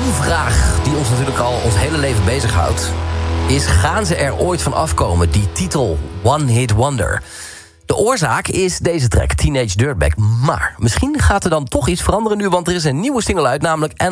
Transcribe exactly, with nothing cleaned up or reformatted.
vraag die ons natuurlijk al ons hele leven bezighoudt is: gaan ze er ooit van afkomen, die titel One Hit Wonder? De oorzaak is deze track, Teenage Dirtbag. Maar misschien gaat er dan toch iets veranderen nu, want er is een nieuwe single uit, namelijk